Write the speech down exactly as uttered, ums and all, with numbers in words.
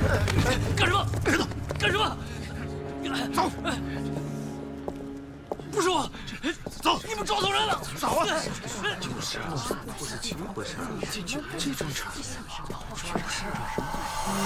干什么？别动！干什么？ 走！ 不是我， 走！ 你们抓错人了！ 走啊！ 就是啊，不是怎么回事？这就这种场，就是。